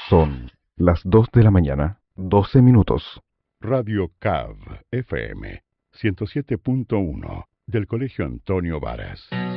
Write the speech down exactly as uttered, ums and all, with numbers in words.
Son las dos de la mañana, doce minutos. Radio C A V F M ciento siete punto uno del Colegio Antonio Varas.